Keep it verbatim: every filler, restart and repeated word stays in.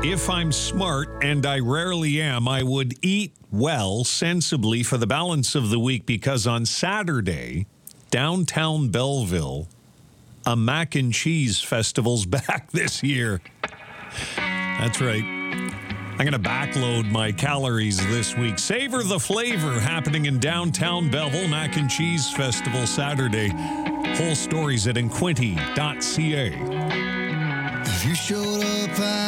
If I'm smart, and I rarely am, I would eat well, sensibly for the balance of the week, because on Saturday, downtown Belleville, a mac and cheese festival's back this year. That's right. I'm going to backload my calories this week. Savor the flavor happening in downtown Belleville. Mac and Cheese Festival Saturday. Whole stories at inquinty dot c a. If you showed up